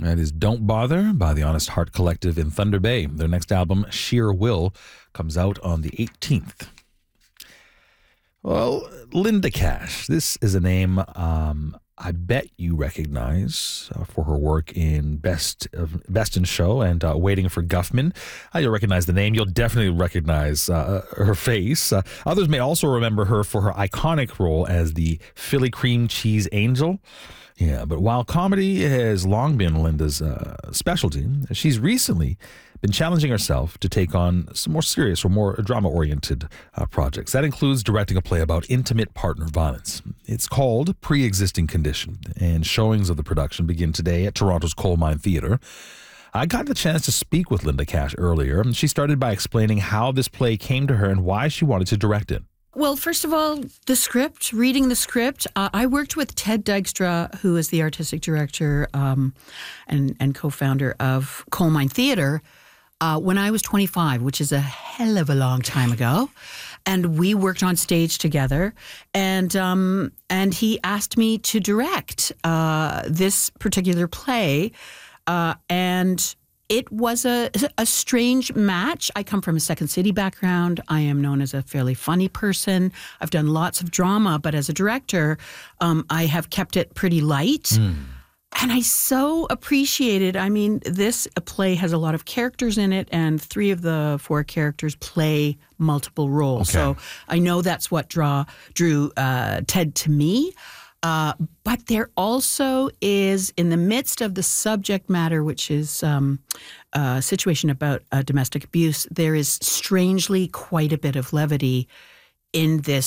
That is Don't Bother by the Honest Heart Collective in Thunder Bay. Their next album, Sheer Will, comes out on the 18th. Well, Linda Cash. This is a name I bet you recognize for her work in Best in Show and Waiting for Guffman. You'll recognize the name. You'll definitely recognize her face. Others may also remember her for her iconic role as the Philly Cream Cheese Angel. Yeah, but while comedy has long been Linda's specialty, she's recently been challenging herself to take on some more serious or more drama-oriented projects. That includes directing a play about intimate partner violence. It's called Pre-Existing Condition, and showings of the production begin today at Toronto's Coal Mine Theatre. I got the chance to speak with Linda Cash earlier, and she started by explaining how this play came to her and why she wanted to direct it. Well, first of all, reading the script. I worked with Ted Dykstra, who is the artistic director and co-founder of Coal Mine Theatre, when I was 25, which is a hell of a long time ago. And we worked on stage together. And he asked me to direct this particular play. And it was a strange match. I come from a Second City background. I am known as a fairly funny person. I've done lots of drama, but as a director, I have kept it pretty light. And I so appreciated, this play has a lot of characters in it, and 3 of the 4 characters play multiple roles. Okay. So I know that's what drew Ted to me. But there also is, in the midst of the subject matter, which is a situation about domestic abuse, there is strangely quite a bit of levity in this